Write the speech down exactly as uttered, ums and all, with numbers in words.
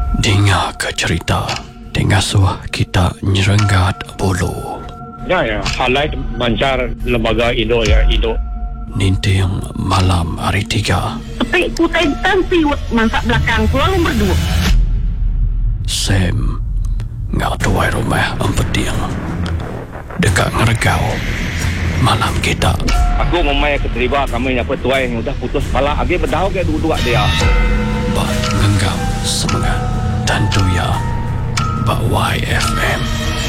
Dengar ke cerita Dengar suah kita nyerenggat bulu. Ya, ya. Highlight mancar lembaga Indo ya, Indo. Ninting malam hari tiga. Tapi kutai tan siwet mansak belakang selalu berdua. Sam ngak tuai rumah empeting dekat ngeregau malam kita. Aku memang keterlibat kami yang petuai yang sudah putus kepala. Agi berdau ke dua-dua dia. Bak ngenggam semangat dan tuya Bak Y F M.